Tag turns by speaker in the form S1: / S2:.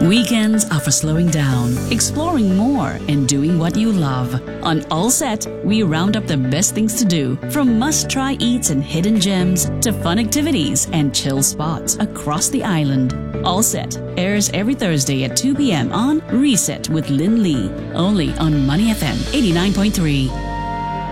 S1: Weekends are for slowing down, exploring more, and doing what you love. On All Set, we round up the best things to do, from must-try eats and hidden gems to fun activities and chill spots across the island. All Set airs every Thursday at 2 p.m. on Reset with Lynn Lee, only on Money FM 89.3.